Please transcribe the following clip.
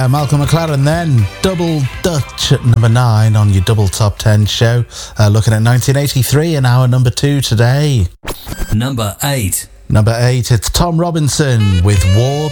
Malcolm McLaren then. Double Dutch at number 9 on your double top 10 show. Looking at 1983 and our number 2 today. Number 8. Number 8, it's Tom Robinson with War